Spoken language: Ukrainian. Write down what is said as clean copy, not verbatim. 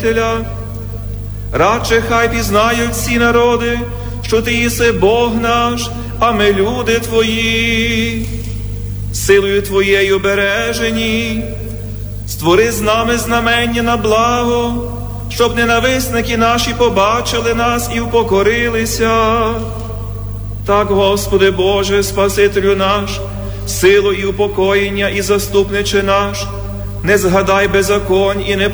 Радше хай пізнають всі народи, що Ти єси Бог наш, а ми люди Твої. Силою Твоєю бережені, створи з нами знамення на благо, щоб ненависники наші побачили нас і впокорилися. Так, Господи Боже, Спасителю наш, силу і упокоєння і заступниче наш, не згадай беззаконь і не